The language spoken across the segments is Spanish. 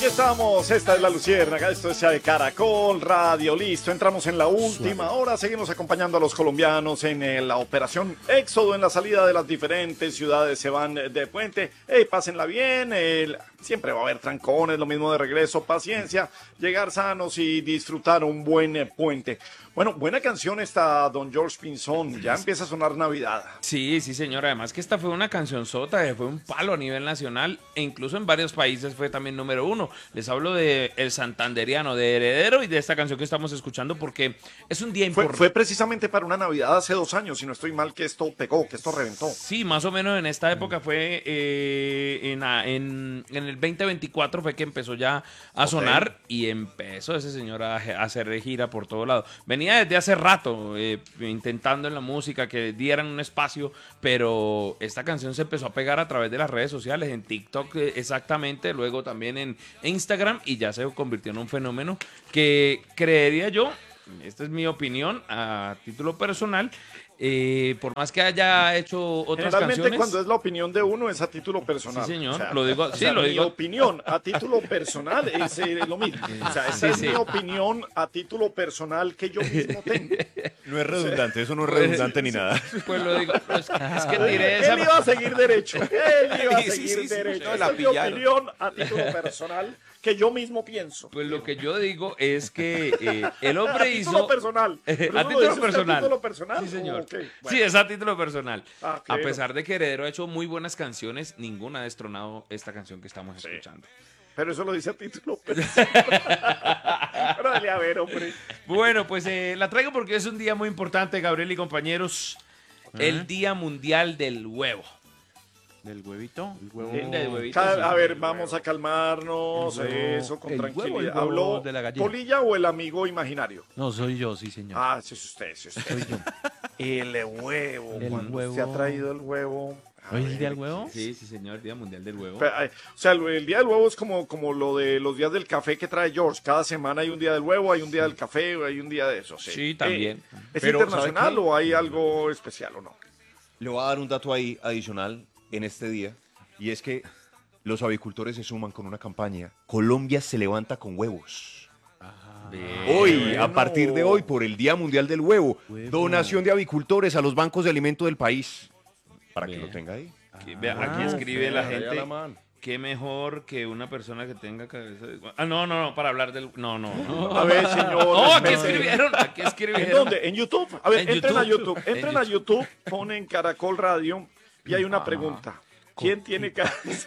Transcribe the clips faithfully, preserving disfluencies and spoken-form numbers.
Aquí estamos, esta es La Luciérnaga, esto es de Caracol Radio, listo, entramos en la última hora, seguimos acompañando a los colombianos en eh, la operación Éxodo, en la salida de las diferentes ciudades, se van de puente, hey, pásenla bien, eh, siempre va a haber trancones, lo mismo de regreso, paciencia, llegar sanos y disfrutar un buen eh, puente. Bueno, buena canción esta, don George Pinzón, ya empieza a sonar Navidad. Sí, sí señor, además que esta fue una canción sota, que fue un palo a nivel nacional e incluso en varios países fue también número uno. Les hablo de El Santanderiano, de Heredero y de esta canción que estamos escuchando porque es un día Fue, importante. fue precisamente para una Navidad hace dos años, si no estoy mal, que esto pegó, que esto reventó. Sí, más o menos en esta época fue eh, en, a- en, en el veinte veinticuatro fue que empezó ya a Ok. sonar y empezó ese señor a, a hacer gira por todo lado. Venía desde hace rato eh, intentando en la música que dieran un espacio, pero esta canción se empezó a pegar a través de las redes sociales, en TikTok eh, exactamente, luego también en Instagram y ya se convirtió en un fenómeno que creería yo, esta es mi opinión a título personal, eh, por más que haya hecho otras Generalmente canciones. cuando es la opinión de uno es a título personal. Sí, señor, O sea, lo digo- o sí, sea, lo mi digo. opinión a título personal es eh, lo mismo. O sea, esa Sí, es sí. mi opinión a título personal que yo mismo tengo. No es redundante, eso no es Pues, redundante ni nada. Pues lo digo, es, es que tiré esa. Él iba a seguir derecho. Él iba a Sí, sí, seguir sí, sí, derecho. no, Esa la es mi pillaron. opinión a título personal que yo mismo pienso. Pues lo que yo digo es que eh, el A hombre título hizo. personal. Pero A eso lo título dice usted personal. ¿A título personal? Sí, señor. Ok, bueno. Sí, es a título personal. Ah, A claro. pesar de que Heredero ha hecho muy buenas canciones, ninguna ha destronado esta canción que estamos Sí. escuchando. Pero eso lo dice a título personal. Pero dale a ver, hombre. Bueno, pues eh, la traigo porque es un día muy importante, Gabriel y compañeros. El Día Mundial del Huevo. ¿Del huevito? El huevo. Sí, del huevito, Ca- sí. A ver, vamos a calmarnos, El huevo, eso, con el huevo, tranquilidad. el huevo ¿Habló de la gallina. Polilla o el amigo imaginario? No, soy yo, sí, señor. Ah, sí, es usted, sí, es usted. Soy yo. El huevo, El cuando huevo. usted ha traído el huevo. a ¿Hoy es ver, el día del huevo? Sí, sí, señor, Día Mundial del Huevo. Pero, ay, o sea, el, el día del huevo es como, como lo de los días del café que trae George. Cada semana hay un día del huevo, hay un día del café, hay un día de eso. Sí, Sí, también. Eh, ¿Es Pero, internacional ¿sabe qué? o hay algo especial o no? Le voy a dar un dato ahí adicional en este día, y es que los avicultores se suman con una campaña. Colombia se levanta con huevos. Bien. Hoy, bueno. a partir de hoy, por el Día Mundial del Huevo, Huevo. donación de avicultores a los bancos de alimento del país. Para Bien. que lo tenga ahí. Aquí, vea, Ah, aquí escribe la Vea gente. la mano. Qué mejor que una persona que tenga cabeza de... Ah, no, no, no, para hablar del... No, no, no. A ver, señor. No, aquí respete. escribieron, aquí ¿En escribieron. dónde? ¿En YouTube? A ver, En entren a YouTube. YouTube. En Entren a YouTube, ponen Caracol Radio y hay una pregunta. ¿Quién tiene cabeza?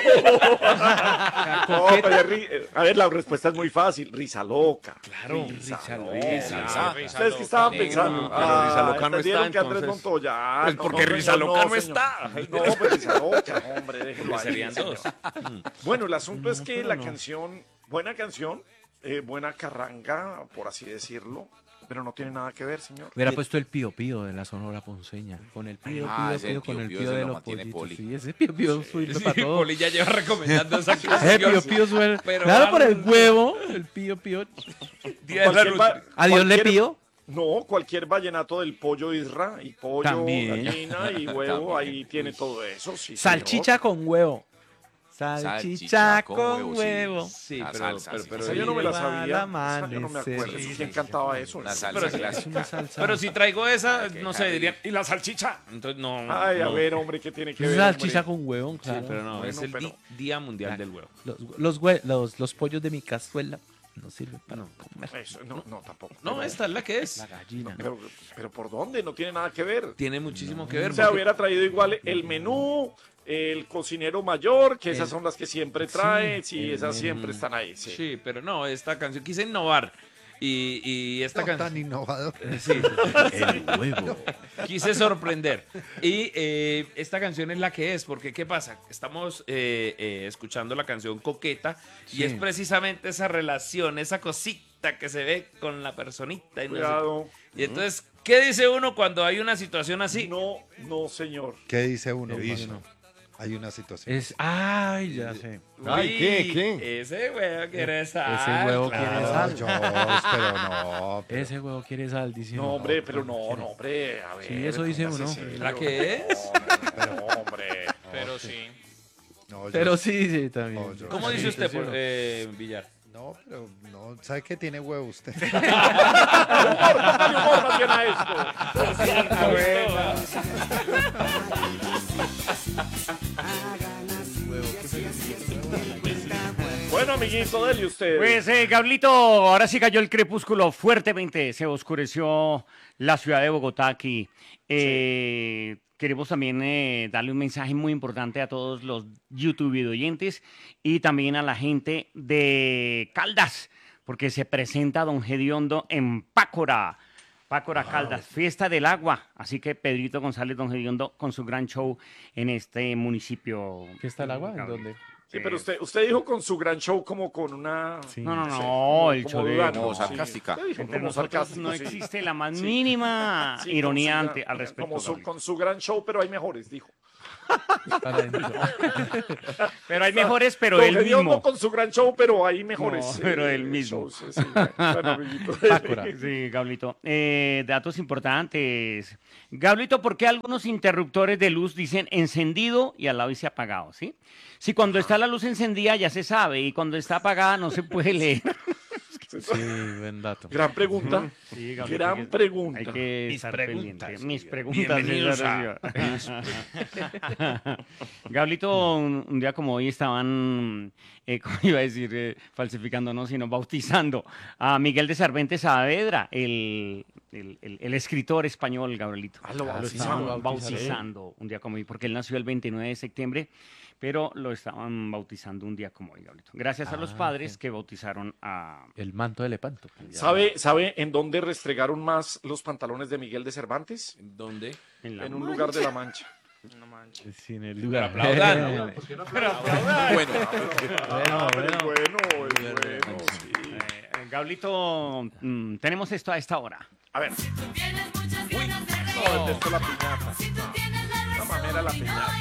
No, pero es ri- a ver, la respuesta es muy fácil. Risa loca. Claro, Risa risa loca. loca. ¿Ustedes qué estaban Negro, pensando? pero Ah, Risa loca no entendieron está, que Andrés entonces. Montoya. Ah, Pues no, porque no, Risa señor, loca no señor. está. No, pues Risa loca, hombre, déjelo ahí. Serían señor. dos. Bueno, el asunto es que pero la no. canción, buena canción, eh, buena carranga, por así decirlo, pero no tiene nada que ver, señor. Hubiera puesto el pío pío de la Sonora Ponceña. Con el pío Ah, pío ese pío, el con pío el pío, pío ese de lo los mantiene pollitos. Poli. Sí, ese pío pío sirve Sí, para todo. Poli ya lleva recomendando esa Ese canción. pío pío suena. Pero Claro, por el algo- huevo. El pío pío. Día de la Cualquier Luz. va- Adiós le cualquier- pío. No, cualquier vallenato del pollo isra y pollo, También. gallina y huevo, También. ahí tiene todo eso. Sí, Salchicha con huevo. Salchicha Salchicha con con huevo, sí. huevo. Sí, La pero, salsa, pero, sí. pero, Esa yo no me la Al sabía. Esa yo no me amanecer. acuerdo. Sí, ¿Quién sí, cantaba eso? Una Sí. salsa pero- Es clásica. una salsa. pero si traigo esa, Qué no sé, caray. dirían, ¿y la salchicha? Entonces, no. Ay, a no. ver, hombre, ¿qué tiene que Es ver? salchicha hombre? con huevo, Sí, claro. pero no, Bueno, es el pero- di- Día Mundial del Huevo. Los, los, hue- los, los pollos de mi cazuela no sirven para comer. Eso, no, no, tampoco. No, Pero- esta es la que es. La gallina. Pero, pero ¿por dónde? No tiene nada que ver. Tiene muchísimo que ver. O sea, porque- hubiera traído igual el menú, el cocinero mayor, que esas El- son las que siempre trae, sí, sí, el esas menú. siempre están ahí, sí. Sí, pero no, esta canción quise innovar. Y, y esta No canción. tan innovador. Sí, El huevo. quise sorprender. Y eh, esta canción es la que es, porque ¿qué pasa? Estamos eh, eh, escuchando la canción Coqueta y Sí. es precisamente esa relación, esa cosita que se ve con la personita. Y, no sé Cuidado. qué. Y entonces, ¿qué dice uno cuando hay una situación así? No, no, señor. ¿Qué dice uno? ¿Qué dice? cuando hay una situación? Es, ay, ya sé. Ay, ¿qué, Uy, qué? Ese huevo quiere sal. Ese huevo quiere No, sal. George, pero no. pero- Ese huevo quiere sal, dice No, uno. hombre, pero no, no, hombre, a ver. Sí, eso dice póngase uno. serio. ¿La que es? No, pero hombre. Pero sí. No, yo- Pero sí, sí, también. No, yo- ¿Cómo dice usted, por, eh, Villar? No, pero no, ¿sabe que tiene huevo usted? Humor, póngale humor más bien a esto. Bueno, amiguito, dele usted. Pues, eh, Gablito, ahora sí cayó el crepúsculo fuertemente, se oscureció la ciudad de Bogotá aquí. Eh, Queremos también eh, darle un mensaje muy importante a todos los YouTube oyentes y también a la gente de Caldas, porque se presenta Don Gediondo en Pácora. Pácora Caldas, Fiesta del Agua. Así que Pedrito González, Don Gediondo, con su gran show en este municipio. ¿Fiesta del agua? ¿En Gablito. dónde? Sí, pero usted, usted dijo con su gran show como con una... Sí. No, no, no, Sí, el como show de... dudando, no, sí. sarcástica. Usted dijo Entre como nosotros sarcástico, no sí. existe la más Sí. mínima Sí, ironía con su ante- gran- al respecto. Como su- Gabriel. con su gran show, pero hay mejores, dijo. Para adentro. Pero hay mejores, pero Don él Gediondo mismo. con su gran show, pero hay mejores. No, pero eh, él mismo. shows, sí, sí. Bueno, amiguito. Pácora. Sí, Gablito. Eh, datos importantes. Gablito, ¿por qué algunos interruptores de luz dicen encendido y al lado dice apagado? ¿Sí? Si cuando está la luz encendida ya se sabe y cuando está apagada no se puede leer. Sí, buen dato. Gran pregunta. Sí, Gablito, Gran hay que- pregunta. Hay que Mis estar preguntas, pendiente. Mis Gabriel. preguntas. Bienvenidos César Rivera. Gablito, un, un día como hoy estaban, eh, como iba a decir, eh, falsificando, no, sino bautizando a Miguel de Cervantes Saavedra, el, el, el- el escritor español, Gabrielito. Ah, lo Lo bautizaron. estaban bautizando un día como hoy, porque él nació el veintinueve de septiembre, pero lo estaban bautizando un día como hoy, Gabrielito. Gracias a los Ah, padres ok. que bautizaron a... El manto de Lepanto. ¿Sabe, ¿Sabe en dónde restregaron más los pantalones de Miguel de Cervantes? ¿Dónde? En, la En un Mancha. lugar de la Mancha. Sí, en el Pero lugar. aplaudan, ¿no? Bueno, Bueno, Ah, pero es bueno. bueno, es bueno, sí. Eh, Gablito, mm, tenemos esto a esta hora. A ver. No, esto es la piñata. La manera la piñata.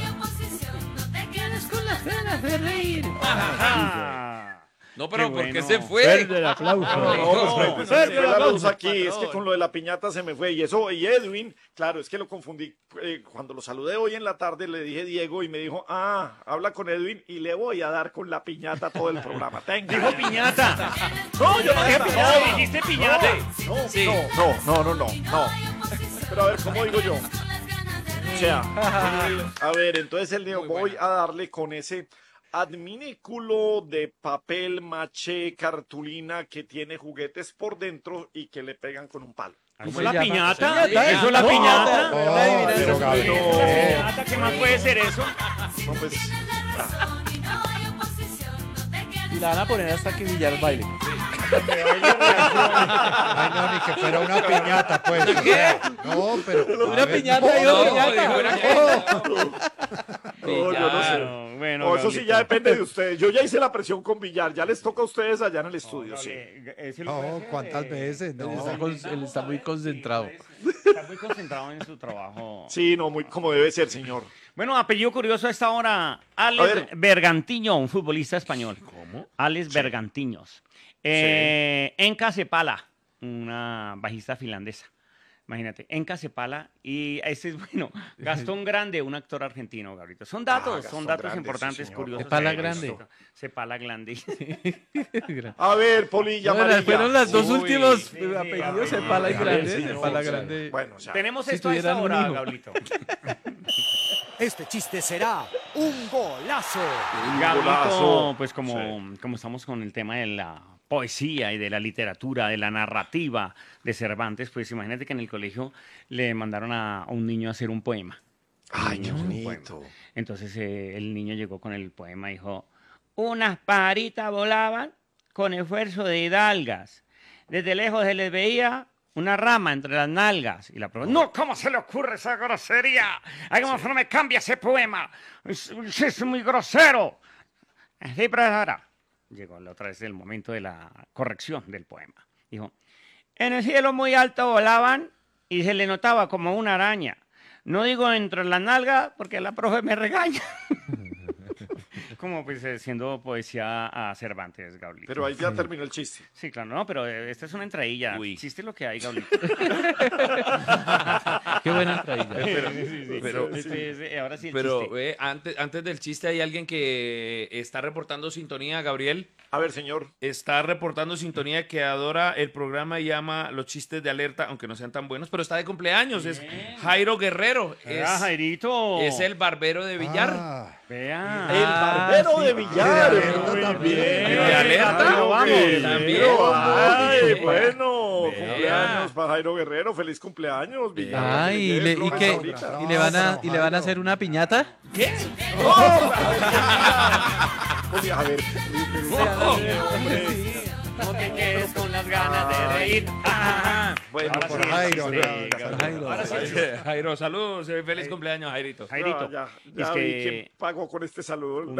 No, pero Qué ¿por qué bueno. se fue? el aplauso. No, pues, pues, se me Fuerte fue el la aplauso, luz aquí, es que patrón. con lo de la piñata se me fue. Y eso, y Edwin, claro, es que lo confundí. eh, cuando lo saludé hoy en la tarde le dije Diego y me dijo, ah, habla con Edwin y le voy a dar con la piñata todo el programa. Tenga. Dijo piñata. No, yo no dije piñata. No, dijiste piñata. No, Sí. no, no, no, no, no. Pero a ver, ¿cómo digo yo? O sea, a ver, entonces el dijo, voy a darle con ese adminículo de papel maché cartulina que tiene juguetes por dentro y que le pegan con un palo. ¿Eso se es la llama? piñata? Sí, ¿Eso es la no, piñata? Oh, pero Gabriel. ¿Eso es la piñata? ¿Qué más puede ser eso? No, pues, Y la van a poner hasta que Villar baile. Ay, no, ni que fuera una piñata, pues. No, pero. Una a ver, piñata, No, digo piñata. dijo, era que- no, yo no sé. Claro, bueno, No, eso sí Gablito. ya depende de ustedes. Yo ya hice la presión con Villar, ya les toca a ustedes allá en el estudio, sí. Eh, eh, ¿sí lo puede No, hacer? ¿cuántas Eh, veces? Él está, No. con- él está muy concentrado. Está muy concentrado en su trabajo. Sí, no, muy como debe ser, señor. Bueno, apellido curioso a esta hora. A Alex ver. Bergantiño, un futbolista español. ¿Cómo? Alex Bergantiños. Eh, Enka Cepala, una bajista finlandesa. Imagínate, Enka Cepala. Y este es bueno. Gastón Grande, un actor argentino, Gabriel. Son datos, Ah, Gastón son datos Grande, importantes, sí, señor. curiosos. Cepala Eh, Grande. Cepala Grande. A ver, Polilla Bueno, Amarilla. fueron las dos Uy, últimos sí, sí, apellidos, sí, Cepala y sí, Grande. sí, Cepala sí. Grande. Bueno, o sea, Tenemos Si esto a esta tuvieran un hora, hijo. Gablito. Este chiste será un golazo. Gablito, golazo. pues como, como estamos con el tema de la poesía y de la literatura, de la narrativa de Cervantes, pues imagínate que en el colegio le mandaron a, a un niño a hacer un poema. Ay, qué Un bonito. poema. Entonces eh, el niño llegó con el poema y dijo, unas pajaritas volaban con esfuerzo de hidalgas. Desde lejos se les veía una rama entre las nalgas. Y la profesora, no, ¿cómo se le ocurre esa grosería? Hagamos no me cambia ese poema. Es, es muy grosero. Sí, profesora. Llegó la otra vez el momento de la corrección del poema. Dijo, en el cielo muy alto volaban y se le notaba como una araña. No digo entre las nalgas porque la profe me regaña. Como pues eh, siendo poesía a Cervantes, Gablito. Pero ahí ya terminó el chiste. Sí, claro, no, pero eh, esta es una entradilla. Uy. Chiste lo que hay, Gablito. Qué buena entradilla. Pero, Sí, sí, sí, ahora sí el pero chiste. eh, antes, antes del chiste hay alguien que está reportando sintonía, Gabriel. A ver, señor. Está reportando sintonía que adora el programa y llama los chistes de alerta, aunque no sean tan buenos, pero está de cumpleaños. Es Jairo Guerrero. Vea, Es, Jairito. es el barbero de Villar. Ah, Vea. El barbero sí. de Villar. De alerta Muy también. bien. Y de alerta, Jairo vamos, Guerrero. también. Ay, Sí. bueno. Vea. Cumpleaños para Jairo Guerrero. Feliz cumpleaños, Villar. Ah, Que le y, lleve le- y flores que ahorita. y le van a y le van a hacer una piñata. Oye, a ver. No te quedes con las ganas de reír. Ah, Bueno, ahora por sí, Jairo, sí, ¿no? Gabriel. Jairo. Ahora sí, Jairo, saludos. eh, Feliz cumpleaños, Jairito. Jairito. Ya, ya, es ya que- vi quién pagó con este saludo.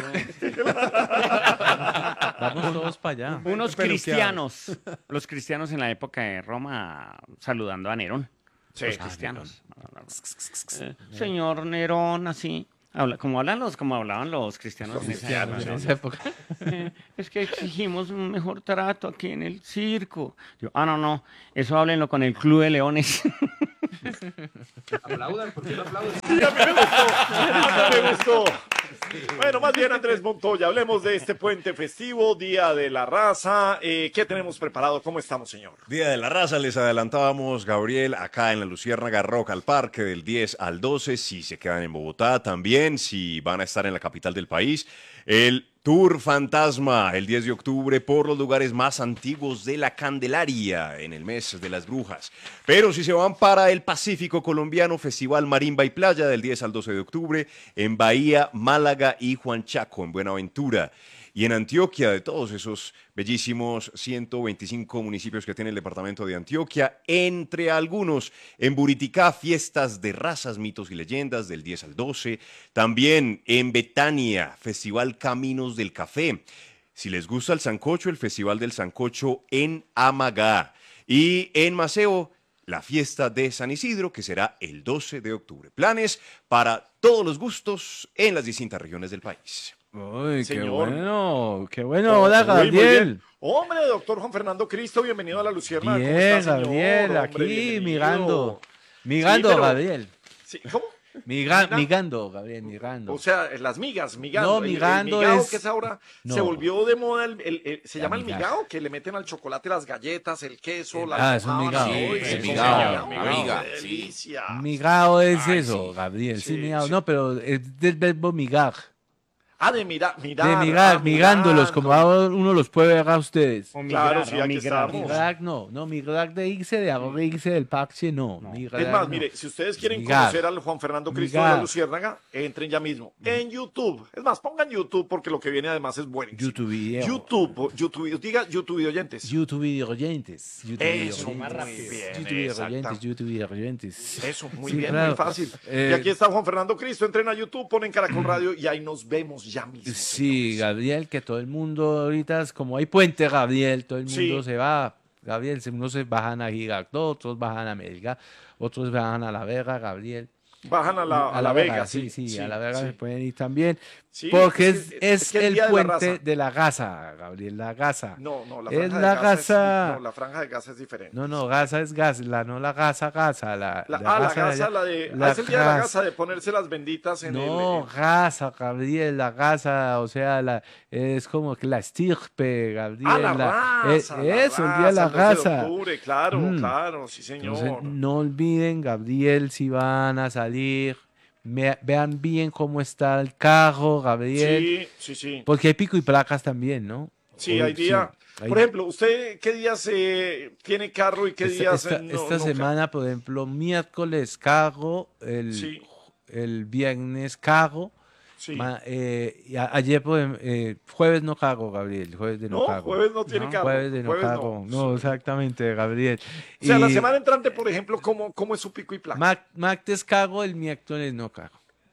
Vamos todos para allá. Unos Peluqueados. cristianos, los cristianos en la época de Roma saludando a Nerón. Sí. Los cristianos. Eh, señor Nerón, así. Habla, como hablan los, como hablaban los cristianos en esa época. En esa época. Eh, es que exigimos un mejor trato aquí en el circo. Yo, ah, no, no, eso háblenlo con el Club de Leones. Aplaudan, ¿por qué no aplauden? Sí, a mí me gustó. A mí me gustó. Bueno, más bien, Andrés Montoya, hablemos de este puente festivo, Día de la Raza. Eh, ¿Qué tenemos preparado? ¿Cómo estamos, señor? Día de la Raza, les adelantábamos, Gabriel, acá en la Luciérnaga Rock al Parque del diez al doce, si se quedan en Bogotá también, si van a estar en la capital del país. El Tour Fantasma, el diez de octubre, por los lugares más antiguos de la Candelaria, en el mes de las brujas. Pero si se van para el Pacífico colombiano, Festival Marimba y Playa, del diez al doce de octubre, en Bahía, Málaga y Juanchaco, en Buenaventura. Y en Antioquia, de todos esos bellísimos ciento veinticinco municipios que tiene el departamento de Antioquia, entre algunos, en Buriticá, fiestas de razas, mitos y leyendas del diez al doce. También en Betania, Festival Caminos del Café. Si les gusta el sancocho, el Festival del Sancocho en Amagá. Y en Maceo, la fiesta de San Isidro, que será el doce de octubre. Planes para todos los gustos en las distintas regiones del país. Uy, qué Señor. bueno, qué bueno. Hola, Muy, muy Gabriel. bien. Hombre, doctor Juan Fernando Cristo, bienvenido a la Luciérnaga. ¿Cómo Bien, está, señor? Gabriel, Hombre, aquí bienvenido. migando. Migando, Sí, pero- Gabriel. Sí, ¿cómo? Miga- Mira. migando, Gabriel, migando. O sea, las migas, migando. No, El- el migando migao es- que es ahora, No. se volvió de moda, el, el- el- se La llama el miga. migao, que le meten al chocolate las galletas, el queso, la Ah, es un almojábana. migao. Uy, Sí, sí, el sí, migao, migao, amiga, qué sí. delicia. Migao es Ay, eso, sí. Gabriel. Sí, Sí, migao. sí. No, pero es del verbo migar. Ah, de mirar, mirar. De migar, ah, migándolos, como mirando. ahora uno los puede ver a ustedes. O Claro, migrar, sí, o aquí migrar. estamos. Migrar no, no, migrar de irse, de ahora irse del parche, no. Migrar, Es más, no. mire, si ustedes quieren Migar. conocer al Juan Fernando Cristo de Migar. la Luciérnaga, entren ya mismo en YouTube. Es más, pongan YouTube porque lo que viene además es buenísimo. YouTube video. YouTube, YouTube, diga YouTube oyentes. YouTube video oyentes. YouTube Eso, video más oyentes. rápido. Bien, YouTube video exacto. oyentes, YouTube video oyentes. Eso, muy Sí, bien, claro. muy fácil. Eh, y aquí está Juan Fernando Cristo, entren a YouTube, ponen Caracol Radio y ahí nos vemos ya mismo. Sí, señores. Gabriel, que todo el mundo ahorita, es como hay puente, Gabriel, todo el mundo Sí. se va. Gabriel, se- unos se bajan a Girardot, otros bajan a Melga, otros bajan a La Vega, Gabriel. Bajan a la, a la Vega, sí, sí, sí, a La Vega sí. se pueden ir también. Sí, porque es es, que- es, es que el el Día de la puente Raza. de la Gaza, Gabriel, la Gaza. No, no, la Es franja de la Gaza, es- Gaza. no, la franja de Gaza es diferente. No, no, Gaza es Gaza, la, no la Gaza, Gaza. La, La- la ah, la Gaza de Gaza, allá. la de. La ah, es el día de la Gaza. Gaza de ponerse las benditas en No, el. Gaza, Gabriel, la Gaza, o sea, la, es como que la estirpe, Gabriel. Ah, la la- raza. eh, la eso, el día de la raza, el doce de Gaza. octubre, claro, Mm. claro, sí, señor. Entonces, no olviden, Gabriel, si van a salir, me- vean bien cómo está el carro, Gabriel, Sí, sí, sí. porque hay pico y placas también, ¿no? Sí, Uy, hay día. hay- Por ejemplo, ¿usted qué días eh, tiene carro y qué esta, días esta- eh, no- esta no semana, por ejemplo, miércoles carro, el, Sí. el viernes carro. Sí. Ma- eh, y a- ayer, por ejem- eh, jueves no cago, Gabriel. Jueves de no, No, cago. jueves no tiene carro. Jueves de no jueves cago. No, exactamente, Gabriel. O sea, la Y semana entrante, por ejemplo, ¿cómo, cómo es su pico y placa? ma- martes cago, el miércoles no cago.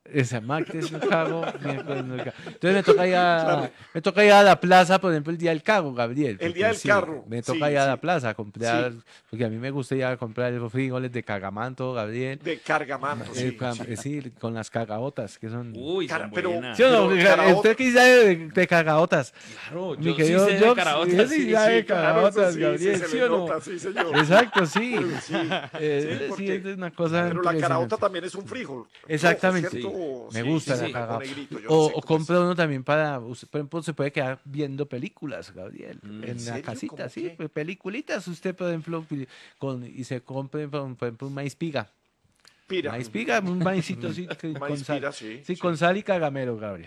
Esa martes no cago, miércoles no cago. Entonces me toca ir a, me toca ir a la plaza, por ejemplo, el día del carro, Gabriel. El día porque del sí, carro, Me toca sí, ir a sí. la plaza a comprar, Sí. porque a mí me gusta ir a comprar los frijoles de cagamanto, Gabriel. De cargamanto, Eh, sí. con- sí. eh, sí, con las cagaotas, que son... Uy, Cara, son pero- buenas. ¿Sí o no? pero caraota- ¿Usted qué sabe de, de cagaotas? Claro, Mi yo sí querido sé de Jox, caraotas, él sí, sí sí, sabe de Claro, eso cagaotas, sí, Gabriel, sí, se ¿sí le o no? nota, sí, señor. Exacto, sí. Sí. Eh, Sí, sí, porque- es una cosa Pero la caraota impresionante. también es un frijol. Exactamente. rojo, ¿cierto? Me Sí, gusta sí, la sí, cagada. o negrito, yo no O, sé o cómo es. compra uno también para, usted, por ejemplo, se puede quedar viendo películas, Gabriel, Mm. en ¿En la serio? casita, ¿Cómo sí, qué? pues, peliculitas, usted, por ejemplo, con, y se compre, por por ejemplo, un maíz piga. Pira. Maíz piga, un maízito así, que- con Maíz sal. pira, sí, Sí, sí. con sal y cagamelo, Gabriel.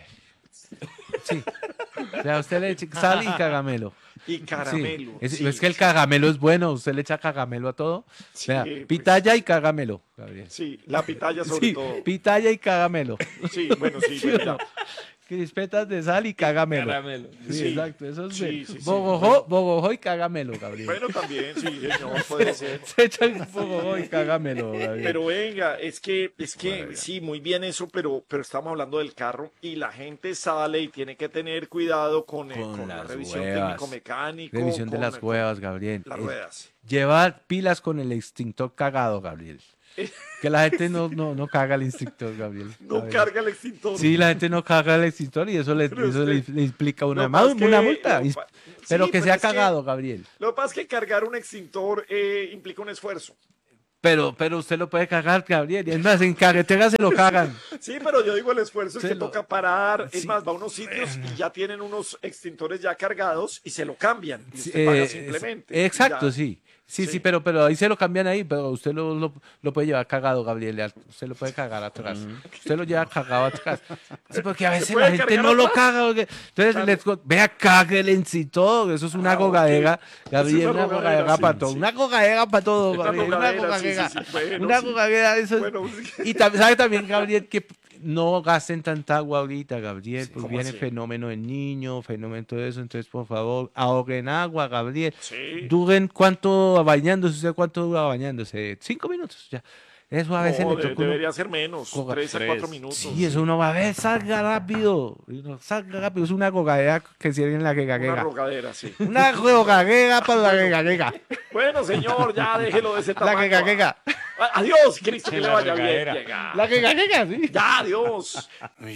Sí. O sea, usted le echa sal y cagamelo. Y Sí, caramelo. es, sí, es que el sí. cagamelo es bueno, usted le echa cagamelo a todo. Sí, Vea, pues, pitaya y cagamelo, Gabriel. Sí, la pitaya sobre Sí, todo. pitaya y cagamelo. Sí, bueno, sí, ¿Sí o verdad. no? Crispetas de sal y cagamelo. Caramelo. Sí, Sí. exacto, eso es Sí, bien. sí, sí, Bogojó, bueno. bogojó y cagamelo, Gabriel. Bueno, también, sí, señor, puede ser. Se echa el bogojó y cagamelo, Gabriel. Pero venga, es que, es que sí, muy bien eso, pero, pero estamos hablando del carro y la gente sale y tiene que tener cuidado con, eh, Con con la las revisión ruedas. técnico-mecánico. Revisión de con- las con cuevas, Gabriel. Las Eh, ruedas. Llevar pilas con el extintor cagado, Gabriel. Que la gente no, no, no caga el extintor, Gabriel. No Gabriel. carga el extintor. Sí, la gente no caga el extintor y eso le, Pero eso es le, que- le implica una, Lo que pasa ma- es que- una multa. lo que pa- Pero sí, que pero sea es que- cagado, Gabriel. Lo que pasa es que cargar un extintor eh, implica un esfuerzo. Pero, pero usted lo puede cagar, Gabriel. Y es más, en carretera se lo cagan. Sí, pero yo digo el esfuerzo es Se que lo- toca parar. Es Sí. más, va a unos sitios y ya tienen unos extintores ya cargados y se lo cambian. Y usted Eh, paga es- simplemente. Exacto, Ya. sí. Sí, sí, Sí. pero, pero ahí se lo cambian ahí, pero usted lo, lo, lo puede llevar cagado, Gabriel. al- Usted lo puede cagar atrás. Usted lo lleva cagado atrás. Sí, porque a veces puede la gente cargar no lo atrás? caga. porque- Entonces, Claro. let's go. Vea, cáguelense y todo. Eso es una Ah, ok. gogadera. Gabriel, Es una una gogadera, gogadera sí, para todo. sí. Una gogadera para todo, Una Gabriel. Una gogadera, sí, gogadera. sí, sí. Bueno, Una sí. gogadera, eso es- Bueno, Y tam- sabe también, Gabriel, que no gasten tanta agua ahorita, Gabriel, porque ¿cómo viene así? fenómeno del niño, fenómeno todo eso. Entonces, por favor, ahorren agua, Gabriel. Sí. Duren cuánto bañándose, ¿usted cuánto dura bañándose? Cinco minutos, ya. Eso a veces No, le de- toca uno- debería ser menos. Coga- Tres a Tres. cuatro minutos. Sí, eso uno va a ver, salga rápido. Y uno, salga rápido, es una gogadera que sirve en la Una regadera. rogadera, sí. Una gogadera para la regadera. Bueno, señor, ya déjelo de ese La tamaño. regadera. A- Adiós, Cristo, que le La vaya bien. regadera. Llega. La regadera, sí. Ya, adiós.